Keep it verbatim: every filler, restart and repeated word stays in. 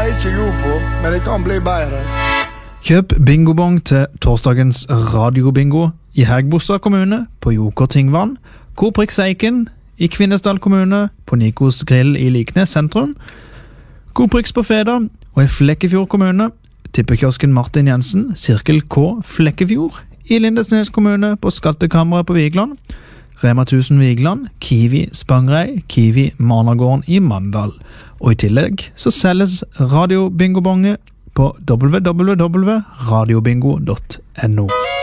jeg ikke god på, men det kan bli bedre. Kjøp bingobong til torsdagens radiobingo i Hægebostad kommune på Joker Tingvann, Coop Eiken i Kvinesdal kommune på Nikos Grill i Liknes sentrum, Coop på Feda og i Flekkefjord kommune, tippekiosken Martin Jensen, Sirkel K Flekkefjord i Lindesnes kommune på Skattekammeret på Vigland, Rema tusen Vigland, Kiwi Spangrei, Kiwi Managården i Mandal. Og i tillegg så selges radiobingobonge på w w w punktum radiobingo punktum no.